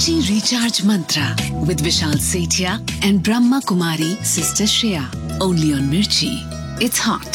Mirchi Recharge Mantra with Vishal Sethia and Brahma Kumari Sister Shreya. Only on Mirchi. It's hot.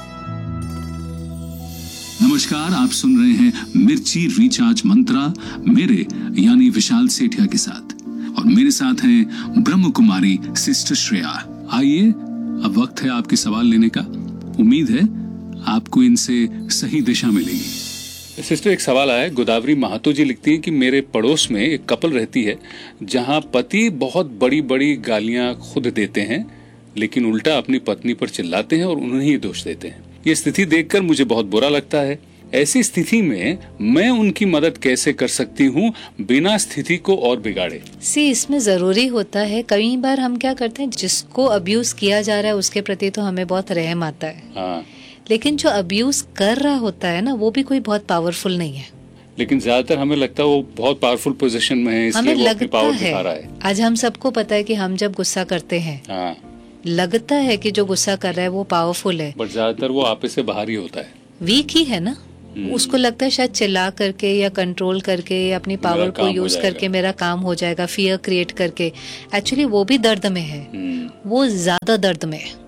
नमस्कार, आप सुन रहे हैं मिर्ची recharge मंत्रा मेरे यानी विशाल सेठिया के साथ, और मेरे साथ हैं ब्रह्म कुमारी सिस्टर श्रेया। आइए, अब वक्त है आपके सवाल लेने का। उम्मीद है आपको इनसे सही दिशा मिलेगी। सिस्टर, एक सवाल आया है। गोदावरी महातो जी लिखती हैं कि मेरे पड़ोस में एक कपल रहती है जहां पति बहुत बड़ी बड़ी गालियां खुद देते हैं, लेकिन उल्टा अपनी पत्नी पर चिल्लाते हैं और उन्हें ही दोष देते हैं। ये स्थिति देखकर मुझे बहुत बुरा लगता है। ऐसी स्थिति में मैं उनकी मदद कैसे कर सकती हूँ बिना स्थिति को और बिगाड़े? इसमें जरूरी होता है, कई बार हम क्या करते हैं, जिसको अब्यूज किया जा रहा है उसके प्रति तो हमें बहुत रहम आता है। हाँ, लेकिन जो अब्यूज कर रहा होता है ना, वो भी कोई बहुत पावरफुल नहीं है। लेकिन ज्यादातर हमें लगता है वो बहुत पावरफुल पोजीशन में है, इसलिए वो अपनी पावर दिखा रहा है। आज हम सबको पता है कि हम जब गुस्सा करते हैं, हाँ, लगता है कि जो गुस्सा कर रहा है वो पावरफुल है, बट ज्यादातर वो आपे से बाहर ही होता है, वीक ही है ना। उसको लगता है शायद चिल्ला करके या कंट्रोल करके या अपनी पावर को यूज करके मेरा काम हो जाएगा, फियर क्रिएट करके। एक्चुअली वो भी दर्द में है, वो ज्यादा दर्द में है।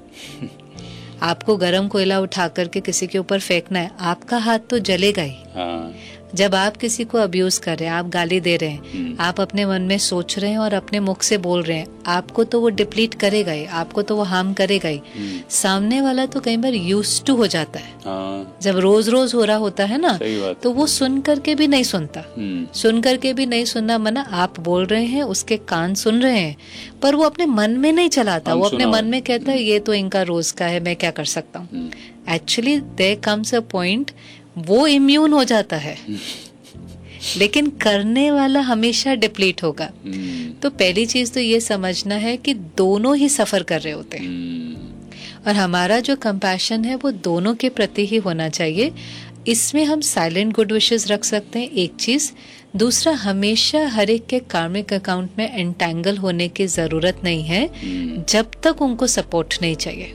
आपको गरम कोयला उठा करके किसी के ऊपर फेंकना है, आपका हाथ तो जलेगा ही। हाँ। जब आप किसी को अब्यूज कर रहे हैं, आप गाली दे रहे हैं, आप अपने मन में सोच रहे हैं और अपने मुख से बोल रहे हैं, आपको तो वो डिप्लीट करेगा ही, आपको तो वो हार्म करेगा ही। सामने वाला तो कई बार यूज्ड टू हो जाता है। हाँ। जब रोज रोज हो रहा होता है ना, तो वो सुन करके भी नहीं सुनता। सुन करके भी नहीं सुनना मना, आप बोल रहे हैं, उसके कान सुन रहे हैं, पर वो अपने मन में नहीं चलाता। वो अपने मन में कहता है ये तो इनका रोज का है, मैं क्या कर सकता हूँ। Actually there comes a point वो इम्यून हो जाता है, लेकिन करने वाला हमेशा डिप्लीट होगा। तो पहली चीज तो ये समझना है कि दोनों ही सफर कर रहे होते हैं, और हमारा जो कंपैशन है वो दोनों के प्रति ही होना चाहिए। इसमें हम साइलेंट गुड विशेस रख सकते हैं, एक चीज। दूसरा, हमेशा हर एक के कार्मिक अकाउंट में एंटेंगल होने की जरूरत नहीं है जब तक उनको सपोर्ट नहीं चाहिए।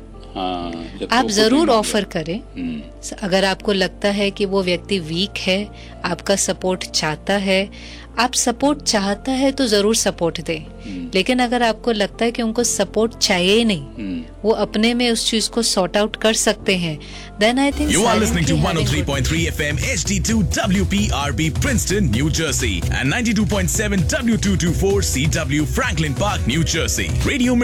आप जरूर ऑफर करें। अगर आपको लगता है कि वो व्यक्ति वीक है, आपका सपोर्ट चाहता है, आप सपोर्ट चाहता है तो जरूर सपोर्ट दें। लेकिन अगर आपको लगता है कि उनको सपोर्ट चाहिए ही नहीं, वो अपने में उस चीज को सॉर्ट आउट कर सकते हैं, then I think You are listening to 103.3 FM HD2 WPRB Princeton, New Jersey and 92.7 W224 CW Franklin Park, New Jersey. Radio